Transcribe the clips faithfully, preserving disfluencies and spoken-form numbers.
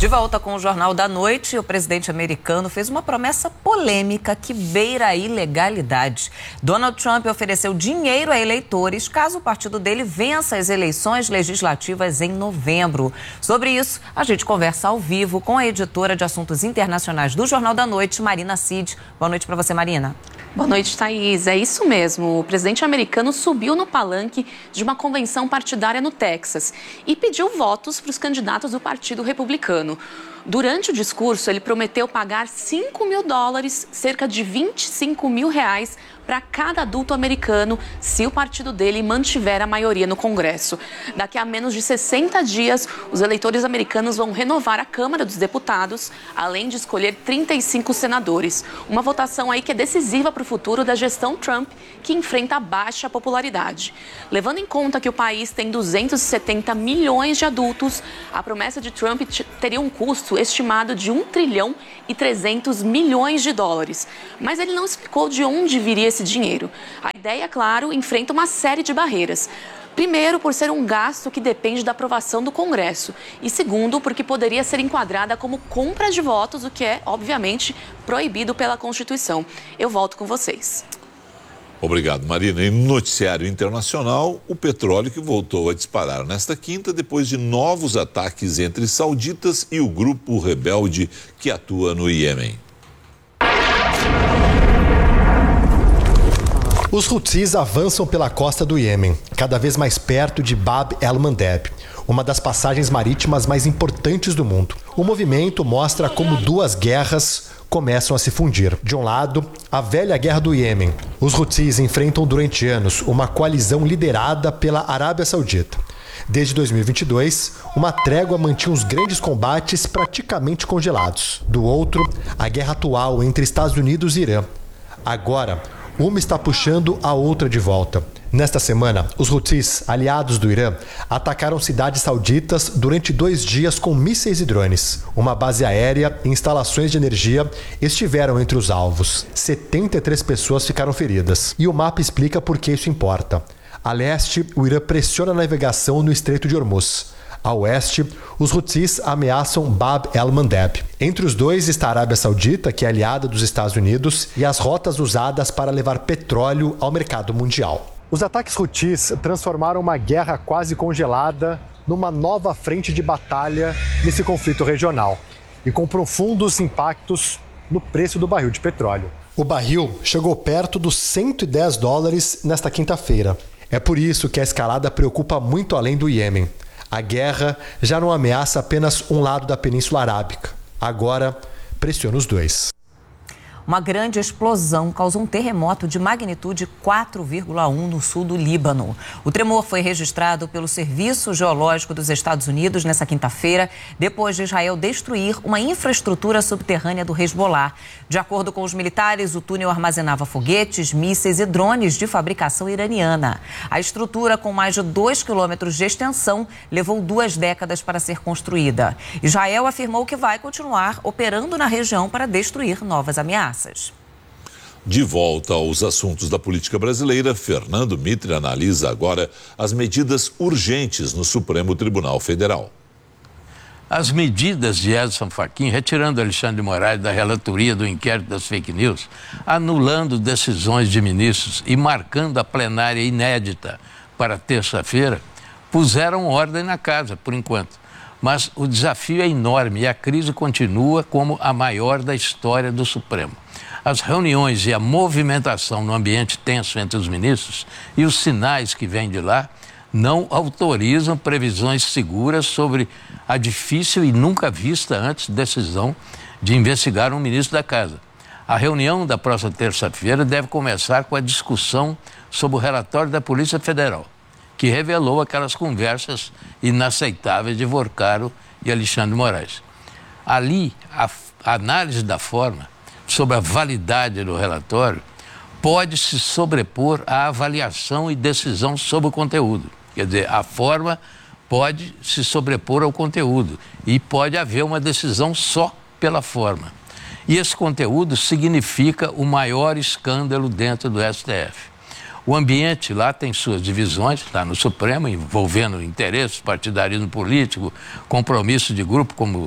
De volta com o Jornal da Noite, o presidente americano fez uma promessa polêmica que beira a ilegalidade. Donald Trump ofereceu dinheiro a eleitores caso o partido dele vença as eleições legislativas em novembro. Sobre isso, a gente conversa ao vivo com a editora de assuntos internacionais do Jornal da Noite, Marina Cid. Boa noite para você, Marina. Boa noite, Thaís. É isso mesmo. O presidente americano subiu no palanque de uma convenção partidária no Texas e pediu votos para os candidatos do Partido Republicano. Durante o discurso, ele prometeu pagar cinco mil dólares, cerca de vinte e cinco mil reais, para cada adulto americano se o partido dele mantiver a maioria no Congresso. Daqui a menos de sessenta dias, os eleitores americanos vão renovar a Câmara dos Deputados, além de escolher trinta e cinco senadores. Uma votação aí que é decisiva para o futuro da gestão Trump, que enfrenta baixa popularidade. Levando em conta que o país tem duzentos e setenta milhões de adultos, a promessa de Trump teria um custo estimado de um trilhão e trezentos milhões de dólares. Mas ele não explicou de onde viria esse dinheiro. A ideia, claro, enfrenta uma série de barreiras. Primeiro, por ser um gasto que depende da aprovação do Congresso. E segundo, porque poderia ser enquadrada como compra de votos, o que é, obviamente, proibido pela Constituição. Eu volto com vocês. Obrigado, Marina. E no noticiário internacional, o petróleo que voltou a disparar nesta quinta depois de novos ataques entre sauditas e o grupo rebelde que atua no Iêmen. Os Houthis avançam pela costa do Iêmen, cada vez mais perto de Bab el-Mandeb, uma das passagens marítimas mais importantes do mundo. O movimento mostra como duas guerras começam a se fundir. De um lado, a velha guerra do Iêmen. Os Houthis enfrentam durante anos uma coalizão liderada pela Arábia Saudita. Desde dois mil e vinte e dois, uma trégua mantinha os grandes combates praticamente congelados. Do outro, a guerra atual entre Estados Unidos e Irã. Agora, uma está puxando a outra de volta. Nesta semana, os Houthis, aliados do Irã, atacaram cidades sauditas durante dois dias com mísseis e drones. Uma base aérea e instalações de energia estiveram entre os alvos. setenta e três pessoas ficaram feridas. E o mapa explica por que isso importa. A leste, o Irã pressiona a navegação no Estreito de Hormuz. A oeste, os Houthis ameaçam Bab el-Mandeb. Entre os dois está a Arábia Saudita, que é aliada dos Estados Unidos, e as rotas usadas para levar petróleo ao mercado mundial. Os ataques Houthis transformaram uma guerra quase congelada numa nova frente de batalha nesse conflito regional e com profundos impactos no preço do barril de petróleo. O barril chegou perto dos cento e dez dólares nesta quinta-feira. É por isso que a escalada preocupa muito além do Iêmen. A guerra já não ameaça apenas um lado da Península Arábica. Agora, pressiona os dois. Uma grande explosão causou um terremoto de magnitude quatro vírgula um no sul do Líbano. O tremor foi registrado pelo Serviço Geológico dos Estados Unidos nesta quinta-feira, depois de Israel destruir uma infraestrutura subterrânea do Hezbollah. De acordo com os militares, o túnel armazenava foguetes, mísseis e drones de fabricação iraniana. A estrutura, com mais de dois quilômetros de extensão, levou duas décadas para ser construída. Israel afirmou que vai continuar operando na região para destruir novas ameaças. De volta aos assuntos da política brasileira, Fernando Mitre analisa agora as medidas urgentes no Supremo Tribunal Federal. As medidas de Edson Fachin, retirando Alexandre de Moraes da relatoria do inquérito das fake news, anulando decisões de ministros e marcando a plenária inédita para terça-feira, puseram ordem na casa, por enquanto. Mas o desafio é enorme e a crise continua como a maior da história do Supremo. As reuniões e a movimentação no ambiente tenso entre os ministros e os sinais que vêm de lá não autorizam previsões seguras sobre a difícil e nunca vista antes decisão de investigar um ministro da Casa. A reunião da próxima terça-feira deve começar com a discussão sobre o relatório da Polícia Federal, que revelou aquelas conversas inaceitáveis de Vorcaro e Alexandre de Moraes. Ali, a, a análise da forma sobre a validade do relatório pode se sobrepor à avaliação e decisão sobre o conteúdo. Quer dizer, a forma pode se sobrepor ao conteúdo e pode haver uma decisão só pela forma. E esse conteúdo significa o maior escândalo dentro do S T F. O ambiente lá tem suas divisões, lá no Supremo, envolvendo interesses, partidarismo político, compromisso de grupo, como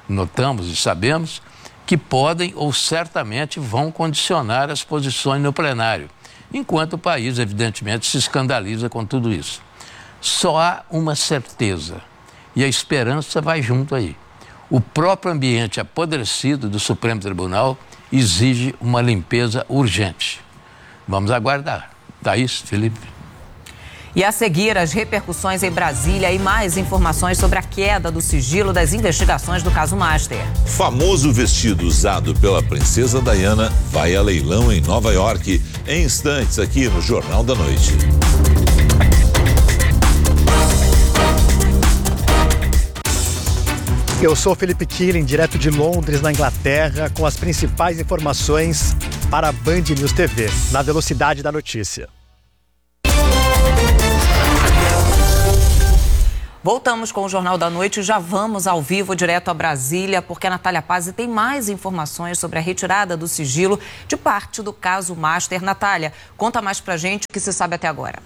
notamos e sabemos que podem ou certamente vão condicionar as posições no plenário, enquanto o país, evidentemente, se escandaliza com tudo isso. Só há uma certeza, e a esperança vai junto aí. O próprio ambiente apodrecido do Supremo Tribunal exige uma limpeza urgente. Vamos aguardar. Thaís, Felipe. E a seguir, as repercussões em Brasília e mais informações sobre a queda do sigilo das investigações do caso Master. Famoso vestido usado pela princesa Diana vai a leilão em Nova York. Em instantes, aqui no Jornal da Noite. Eu sou Felipe Killing, direto de Londres, na Inglaterra, com as principais informações para a Band News T V, na velocidade da notícia. Voltamos com o Jornal da Noite e já vamos ao vivo direto a Brasília, porque a Natália Pazzi tem mais informações sobre a retirada do sigilo de parte do caso Master. Natália, conta mais pra gente o que se sabe até agora.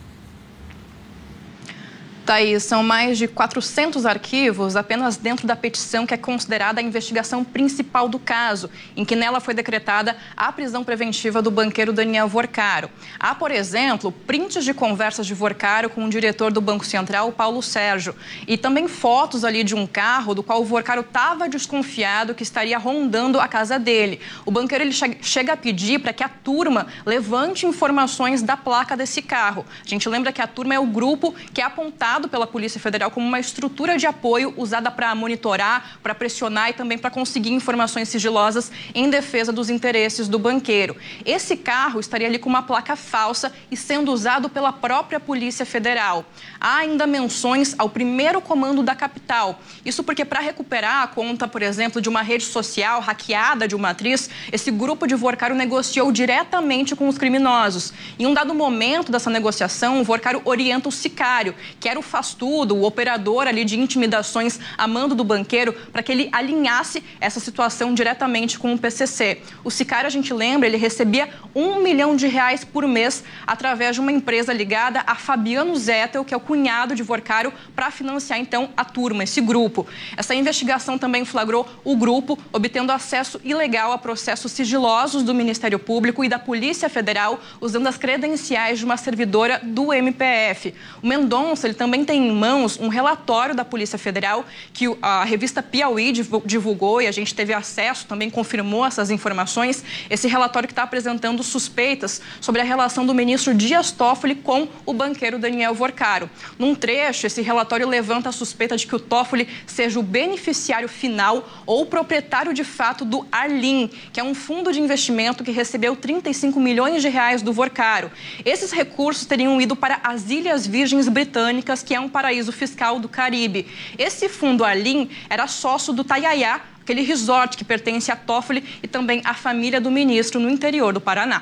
Thaís, são mais de quatrocentos arquivos apenas dentro da petição que é considerada a investigação principal do caso, em que nela foi decretada a prisão preventiva do banqueiro Daniel Vorcaro. Há, por exemplo, prints de conversas de Vorcaro com o diretor do Banco Central, Paulo Sérgio, e também fotos ali de um carro do qual o Vorcaro estava desconfiado que estaria rondando a casa dele. O banqueiro ele chega a pedir para que a turma levante informações da placa desse carro. A gente lembra que a turma é o grupo que é apontado pela Polícia Federal como uma estrutura de apoio usada para monitorar, para pressionar e também para conseguir informações sigilosas em defesa dos interesses do banqueiro. Esse carro estaria ali com uma placa falsa e sendo usado pela própria Polícia Federal. Há ainda menções ao primeiro comando da capital. Isso porque, para recuperar a conta, por exemplo, de uma rede social hackeada de uma atriz, esse grupo de Vorcaro negociou diretamente com os criminosos. Em um dado momento dessa negociação, o Vorcaro orienta o sicário, que era o faz-tudo, o operador ali de intimidações a mando do banqueiro, para que ele alinhasse essa situação diretamente com o P C C. O sicário, a gente lembra, ele recebia um milhão de reais por mês através de uma empresa ligada a Fabiano Zettel, que é o cunhado de Vorcaro, para financiar, então, a turma, esse grupo. Essa investigação também flagrou o grupo obtendo acesso ilegal a processos sigilosos do Ministério Público e da Polícia Federal, usando as credenciais de uma servidora do M P F. O Mendonça, ele também tem em mãos um relatório da Polícia Federal que a revista Piauí divulgou e a gente teve acesso, também confirmou essas informações. Esse relatório que está apresentando suspeitas sobre a relação do ministro Dias Toffoli com o banqueiro Daniel Vorcaro. Num trecho, esse relatório levanta a suspeita de que o Toffoli seja o beneficiário final ou proprietário de fato do Arlim, que é um fundo de investimento que recebeu trinta e cinco milhões de reais do Vorcaro. Esses recursos teriam ido para as Ilhas Virgens Britânicas, que é um paraíso fiscal do Caribe. Esse fundo Arlim era sócio do Taiaiá, aquele resort que pertence a Toffoli e também à família do ministro no interior do Paraná.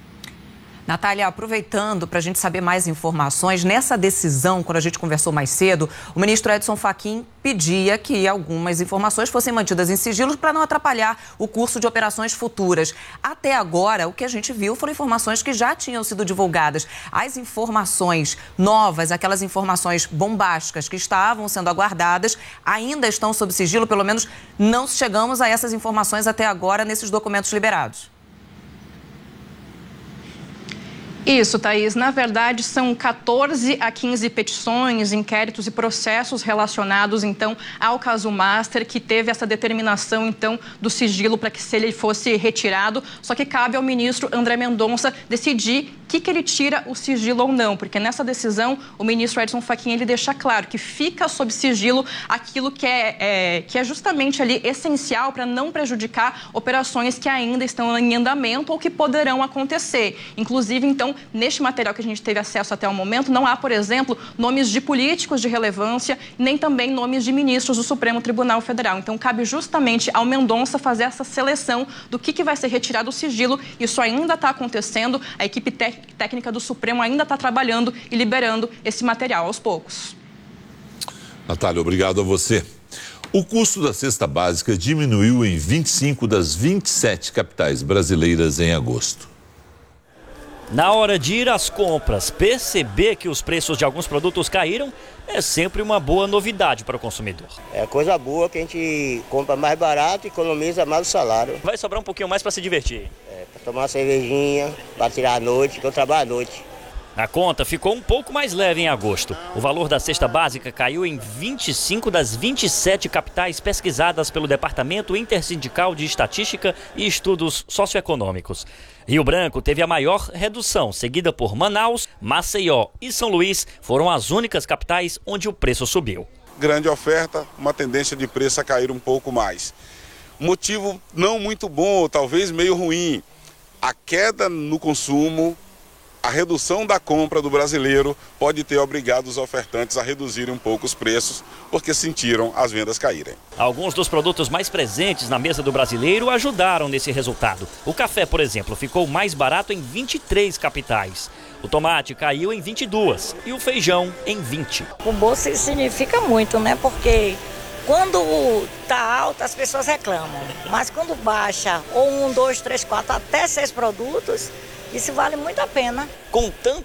Natália, aproveitando para a gente saber mais informações, nessa decisão, quando a gente conversou mais cedo, o ministro Edson Fachin pedia que algumas informações fossem mantidas em sigilo para não atrapalhar o curso de operações futuras. Até agora, o que a gente viu foram informações que já tinham sido divulgadas. As informações novas, aquelas informações bombásticas que estavam sendo aguardadas, ainda estão sob sigilo, pelo menos não chegamos a essas informações até agora nesses documentos liberados. Isso, Thaís. Na verdade, são quatorze a quinze petições, inquéritos e processos relacionados, então, ao caso Master, que teve essa determinação, então, do sigilo para que se ele fosse retirado. Só que cabe ao ministro André Mendonça decidir que, que ele tira o sigilo ou não, porque nessa decisão o ministro Edson Fachin ele deixa claro que fica sob sigilo aquilo que é, é, que é justamente ali essencial para não prejudicar operações que ainda estão em andamento ou que poderão acontecer. Inclusive, então, neste material que a gente teve acesso até o momento, não há, por exemplo, nomes de políticos de relevância, nem também nomes de ministros do Supremo Tribunal Federal. Então, cabe justamente ao Mendonça fazer essa seleção do que, que vai ser retirado do sigilo. Isso ainda está acontecendo, a equipe te- técnica do Supremo ainda está trabalhando e liberando esse material aos poucos. Natália, obrigado a você. O custo da cesta básica diminuiu em vinte e cinco das vinte e sete capitais brasileiras em agosto. Na hora de ir às compras, perceber que os preços de alguns produtos caíram é sempre uma boa novidade para o consumidor. É coisa boa que a gente compra mais barato e economiza mais o salário. Vai sobrar um pouquinho mais para se divertir. É, para tomar uma cervejinha, para tirar a noite, que eu trabalho à noite. A conta ficou um pouco mais leve em agosto. O valor da cesta básica caiu em vinte e cinco das vinte e sete capitais pesquisadas pelo Departamento Intersindical de Estatística e Estudos Socioeconômicos. Rio Branco teve a maior redução, seguida por Manaus, Maceió e São Luís, foram as únicas capitais onde o preço subiu. Grande oferta, uma tendência de preço a cair um pouco mais. Motivo não muito bom, talvez meio ruim, a queda no consumo. A redução da compra do brasileiro pode ter obrigado os ofertantes a reduzirem um pouco os preços, porque sentiram as vendas caírem. Alguns dos produtos mais presentes na mesa do brasileiro ajudaram nesse resultado. O café, por exemplo, ficou mais barato em vinte e três capitais. O tomate caiu em vinte e duas e o feijão em vinte. O bolso significa muito, né? Porque quando tá alto as pessoas reclamam, mas quando baixa ou um, dois, três, quatro, até seis produtos, isso vale muito a pena. Com tanto